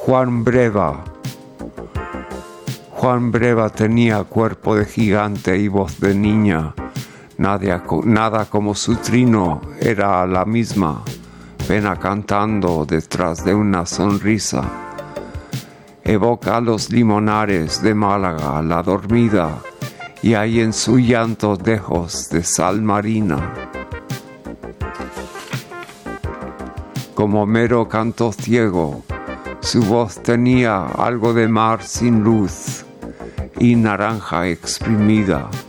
Juan Breva. Juan Breva tenía cuerpo de gigante y voz de niña. Nada como su trino era la misma, pena cantando detrás de una sonrisa. Evoca los limonares de Málaga, la dormida, y hay en su llanto dejos de sal marina. Como mero canto ciego, su voz tenía algo de mar sin luz y naranja exprimida.